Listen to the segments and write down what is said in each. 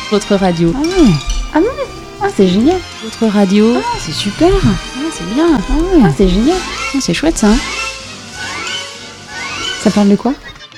Votre radio. Ah non. Ah, c'est génial. Votre radio. Ah, c'est super. Ah, c'est bien. Ah, c'est génial. Ah, c'est chouette ça. Ça parle de quoi?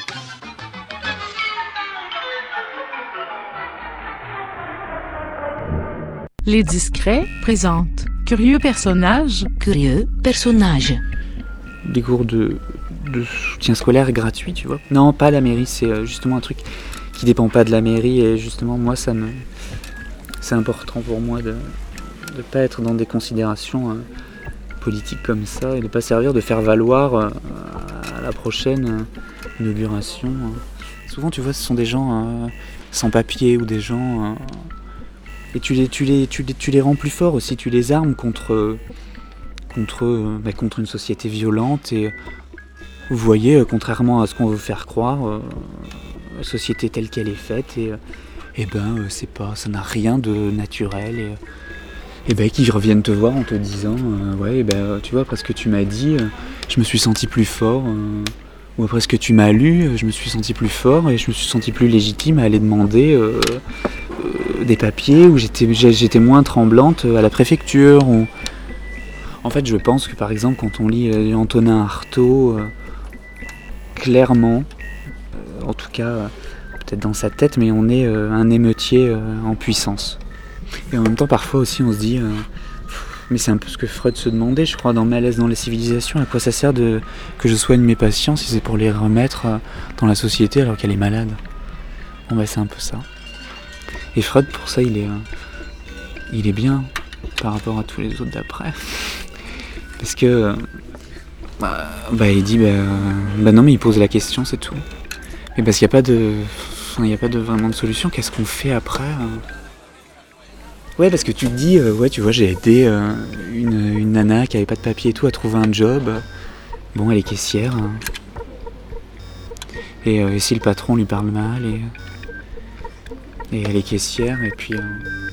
Les Discrets présentent Curieux personnage. Curieux personnage. Des cours de soutien scolaire gratuit, tu vois. Non, pas la mairie, c'est justement un truc qui dépend pas de la mairie et justement moi c'est important pour moi de pas être dans des considérations politiques comme ça et de pas servir de faire valoir à la prochaine inauguration. Souvent tu vois ce sont des gens sans papier ou des gens et tu les rends plus forts aussi, tu les armes contre une société violente et vous voyez, contrairement à ce qu'on veut faire croire, la société telle qu'elle est faite c'est pas, ça n'a rien de naturel et qu'ils reviennent te voir en te disant tu vois après ce que tu m'as dit, je me suis senti plus fort ou après ce que tu m'as lu, je me suis senti plus fort et je me suis senti plus légitime à aller demander des papiers où j'étais moins tremblante à la préfecture ou... En fait, je pense que par exemple, quand on lit Antonin Artaud, clairement, en tout cas, peut-être dans sa tête, mais on est un émeutier en puissance. Et en même temps, parfois aussi, on se dit, mais c'est un peu ce que Freud se demandait, je crois, dans Malaise dans les civilisations, à quoi ça sert que je soigne mes patients si c'est pour les remettre dans la société alors qu'elle est malade. Bon, c'est un peu ça. Et Freud, pour ça, il est bien par rapport à tous les autres d'après. Parce que il dit non mais il pose la question, c'est tout. Mais parce qu'il n'y a pas de vraiment de solution. Qu'est-ce qu'on fait après Ouais, parce que tu te dis tu vois, j'ai aidé une nana qui avait pas de papier et tout à trouver un job. Bon, elle est caissière. Et si le patron lui parle mal et elle est caissière et puis